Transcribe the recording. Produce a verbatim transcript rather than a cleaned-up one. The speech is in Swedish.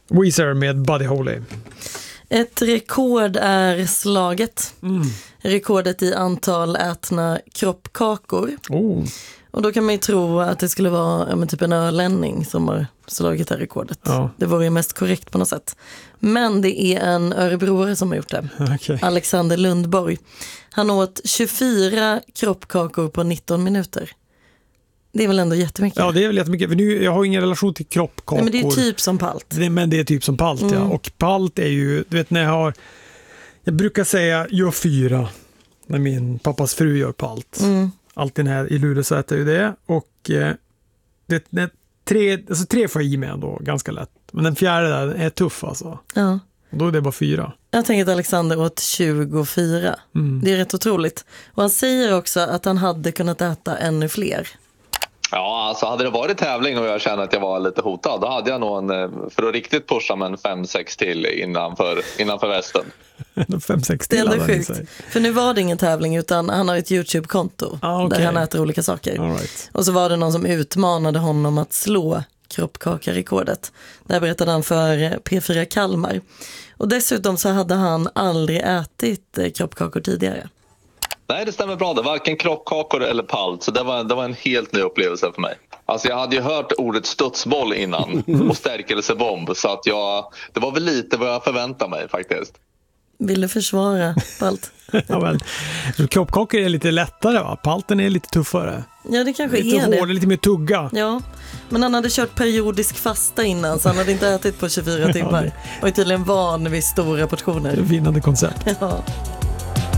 Weezer med Buddy Holly. Ett rekord är slaget. Mm. Rekordet i antal ätna kroppkakor. Oh. Och då kan man ju tro att det skulle vara ja, men typ en ölänning som har slagit det här rekordet. Ja. Det vore ju mest korrekt på något sätt. Men det är en örebroare som har gjort det. Okay. Alexander Lundborg. Han åt tjugofyra kroppkakor på nitton minuter. Det är väl ändå jättemycket? Ja, det är väl jättemycket. För nu, jag har ingen relation till kroppkakor. Nej, men det är typ som palt. Det, men det är typ som palt, mm. ja. Och palt är ju, du vet när jag har, jag brukar säga gör fyra när min pappas fru gör palt. Mm. Alltid här i Luleå så äter jag ju det. Och eh, det, det, tre, alltså tre får jag i mig ändå ganska lätt. Men den fjärde där är tuff alltså. Ja. Då är det bara fyra. Jag tänker att Alexander åt tjugofyra. Mm. Det är rätt otroligt. Och han säger också att han hade kunnat äta ännu fler. Ja, alltså hade det varit tävling och jag kände att jag var lite hotad, då hade jag nog en, för att riktigt pusha med en fem sex till innanför, innanför västen. fem sex till. Det är ändå sjukt. För nu var det ingen tävling utan han har ett YouTube-konto ah, okay. där han äter olika saker. All right. Och så var det någon som utmanade honom att slå kroppkaka-rekordet. Där berättade han för P fyra Kalmar. Och dessutom så hade han aldrig ätit kroppkakor tidigare. Nej, det stämmer bra. Det var varken kroppkakor eller palt. Så det var, det var en helt ny upplevelse för mig. Alltså jag hade ju hört ordet studsboll innan och stärkelsebomb. Så att jag, det var väl lite vad jag förväntade mig faktiskt. Vill du försvara palt? Ja, men, kroppkakor är lite lättare va? Palten är lite tuffare. Ja, det kanske lite är hårdare, det. Lite mer tugga. Ja, men han hade kört periodisk fasta innan så han hade inte ätit på tjugofyra timmar. Och är tydligen van vid stora portioner. Det är vinnande koncept. Ja.